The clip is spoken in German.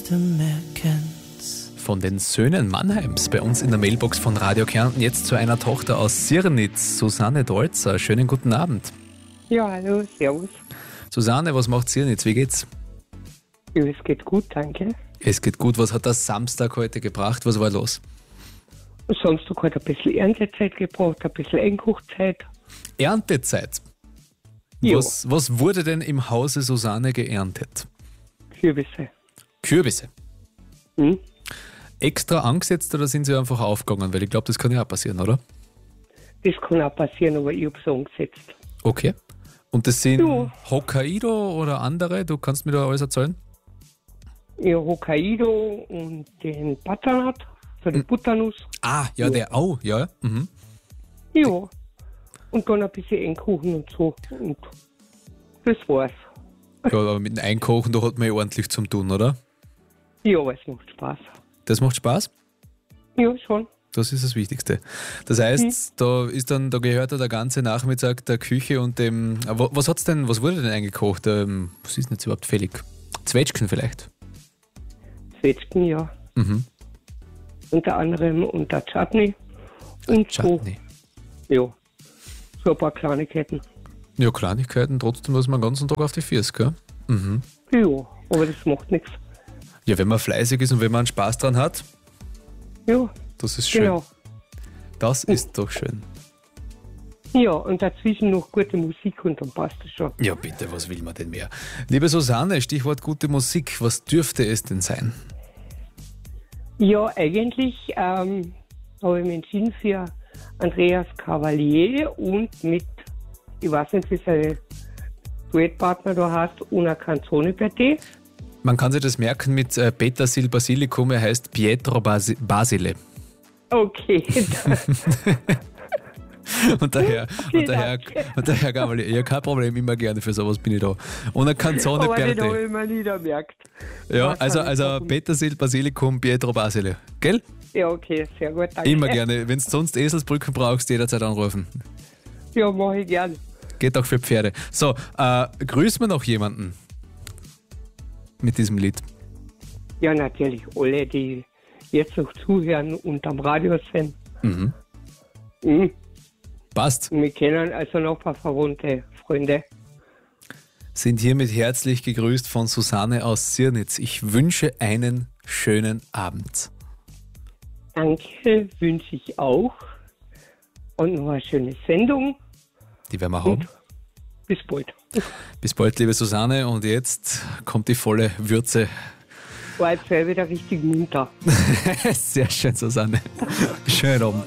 Stimme kennt's. Von den Söhnen Mannheims bei uns in der Mailbox von Radio Kärnten. Jetzt zu einer Tochter aus Sirnitz, Susanne Dolzer. Schönen guten Abend. Ja, hallo, servus. Susanne, was macht Sirnitz? Wie geht's? Ja, es geht gut, danke. Es geht gut. Was hat der Samstag heute gebracht? Was war los? Samstag hat ein bisschen Erntezeit gebraucht, ein bisschen Einkochzeit. Erntezeit. Ja. Was wurde denn im Hause Susanne geerntet? Kürbisse. Kürbisse. Hm? Extra angesetzt oder sind sie einfach aufgegangen? Weil ich glaube, das kann ja auch passieren, oder? Das kann auch passieren, aber ich habe es angesetzt. Okay. Und das sind Ja. Hokkaido oder andere? Du kannst mir da alles erzählen? Ja, Hokkaido und den Butternut, so die Butternuss. Ah, ja, der Au, ja. Mhm. Ja. Und dann ein bisschen Einkochen und so. Und das war's. Ja, aber mit dem Einkochen, da hat man ja ordentlich zum Tun, oder? Ja, aber es macht Spaß. Das macht Spaß? Ja, schon. Das ist das Wichtigste. Das heißt, da gehört ja der ganze Nachmittag der Küche und dem. Was wurde denn eingekocht? Was ist denn jetzt überhaupt fällig? Zwetschgen vielleicht? Zwetschgen, ja. Mhm. Unter anderem und der Chutney. Und Chutney. so. Ja. So ein paar Kleinigkeiten. Ja, Kleinigkeiten, trotzdem muss man den ganzen Tag auf die Füße, gell? Mhm. Ja, aber das macht nichts. Ja, wenn man fleißig ist und wenn man Spaß dran hat, Ja, das ist schön. genau. Das ist doch schön. Ja, und dazwischen noch gute Musik und dann passt es schon. Ja, bitte, was will man denn mehr? Liebe Susanne, Stichwort gute Musik, was dürfte es denn sein? Ja, eigentlich habe ich mich entschieden für Andreas Cavalier und mit, ich weiß nicht, wie sein Duettpartner da heißt, Una Canzone per te. Man kann sich das merken mit Petersil Basilikum, er heißt Pietro Basile. Okay, Und daher Cavalier, ja, kein Problem, immer gerne für sowas bin ich da. Und eine Canzone aber per den habe te. ich mir nie gemerkt. Ja, Was kann ich also machen? Petersil Basilikum, Pietro Basile. Gell? Ja, okay, sehr gut, danke. Immer gerne. Wenn du sonst Eselsbrücken brauchst, jederzeit anrufen. Ja, mache ich gern. Geht auch für Pferde. So, grüßen wir noch jemanden mit diesem Lied. Ja, natürlich, alle, die jetzt noch zuhören und am Radio sind. Mhm. Mhm. Passt. Wir kennen also noch ein paar verwandte Freunde. Sind hiermit herzlich gegrüßt von Susanne aus Sirnitz. Ich wünsche einen schönen Abend. Danke, wünsche ich auch. Und noch eine schöne Sendung. Die werden wir haben. Bis bald. Bis bald, liebe Susanne. Und jetzt kommt die volle Würze. War jetzt wieder richtig munter. Sehr schön, Susanne. Schönen Abend.